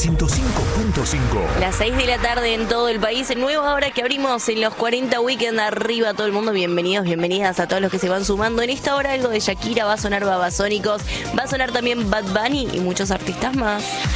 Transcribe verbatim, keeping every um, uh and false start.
ciento cinco punto cinco. Las seis de la tarde en todo el país. Nueva hora que abrimos en los cuarenta Weekend. Arriba todo el mundo. Bienvenidos, bienvenidas a todos los que se van sumando. En esta hora algo de Shakira, va a sonar Babasónicos, va a sonar también Bad Bunny y muchos artistas más.